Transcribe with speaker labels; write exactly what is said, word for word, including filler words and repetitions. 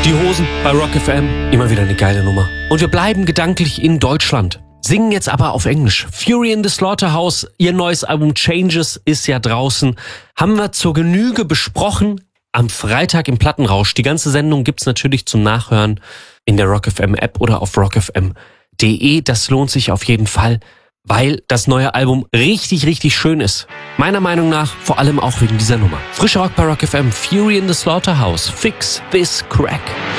Speaker 1: Die Hosen bei Rock F M, immer wieder eine geile Nummer. Und wir bleiben gedanklich in Deutschland. Singen jetzt aber auf Englisch. Fury in the Slaughterhouse, ihr neues Album Changes ist ja draußen. Haben wir zur Genüge besprochen am Freitag im Plattenrausch. Die ganze Sendung gibt's natürlich zum Nachhören in der Rock F M App oder auf rock f m punkt de. Das lohnt sich auf jeden Fall, weil das neue Album richtig, richtig schön ist. Meiner Meinung nach vor allem auch wegen dieser Nummer. Frischer Rock bei Rock F M, Fury in the Slaughterhouse, Fix This Crack.